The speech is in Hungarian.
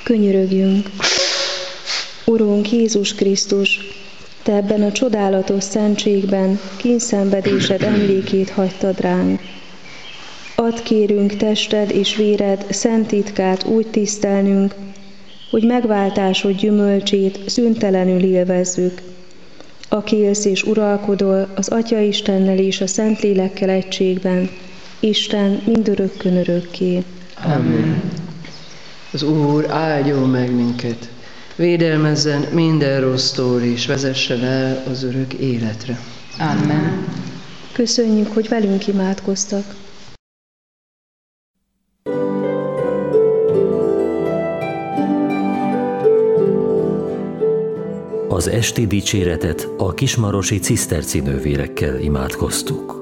Könyörögjünk! Urunk Jézus Krisztus, Te ebben a csodálatos szentségben kínszenvedésed emlékét hagytad ránk. Add kérünk tested és véred szent titkát úgy tisztelnünk, hogy megváltásod gyümölcsét szüntelenül élvezzük. Aki élsz és uralkodol az Atya Istennel és a Szentlélekkel egységben, Isten mindörökkön örökké. Amen. Az Úr áldjon meg minket, védelmezzen minden rossztól, és vezessen el az örök életre. Amen. Köszönjük, hogy velünk imádkoztak. Az esti dicséretet a kismarosi ciszterci nővérekkel imádkoztuk.